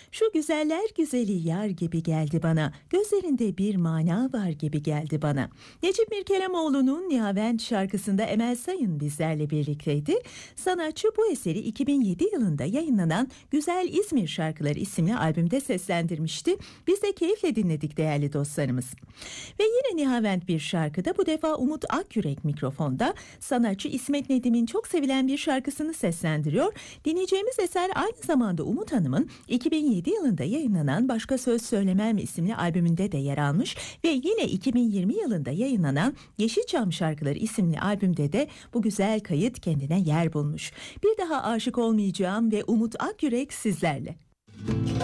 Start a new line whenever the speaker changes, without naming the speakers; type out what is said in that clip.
Şu güzeller güzeli yar gibi geldi bana, gözlerinde bir mana var gibi geldi bana. Necip Mirkelemoğlu'nun Nihavent şarkısında Emel Sayın bizlerle birlikteydi. Sanatçı bu eseri 2007 yılında yayınlanan Güzel İzmir Şarkıları isimli albümde seslendirmişti. Biz de keyifle dinledik değerli dostlarımız. Ve yine Nihavent bir şarkıda, bu defa Umut Akyürek mikrofonda, sanatçı İsmet Nedim'in çok sevilen bir şarkısını seslendiriyor. Dinleyeceğimiz eser aynı zamanda Umut Hanım'ın 2007 yılında yayınlanan Başka Söz Söylemem isimli albümünde de yer almış ve yine 2020 yılında yayınlanan Yeşilçam Şarkıları isimli albümde de bu güzel kayıt kendine yer bulmuş. Bir daha aşık olmayacağım ve Umut Akyürek sizlerle.